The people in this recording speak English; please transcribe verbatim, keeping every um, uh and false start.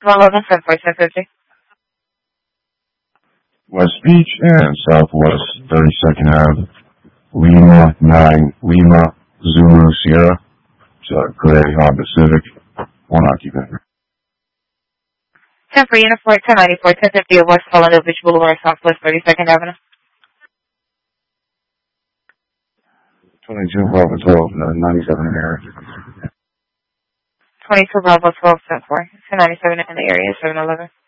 one eleven, seven forty-seven fifty. West Beach and Southwest thirty-second Avenue. Lima nine, Lima, Zulu, Sierra. So, Gray, Honda Civic, one occupant. ten for Uniform, ten ninety-four, ten fifty of West Colorado Beach Boulevard, Southwest thirty-second Avenue. twenty-two Bravo twelve, ninety-seven in the area. twenty-two Bravo twelve, ten four, ten ninety-seven in the area, seven eleven.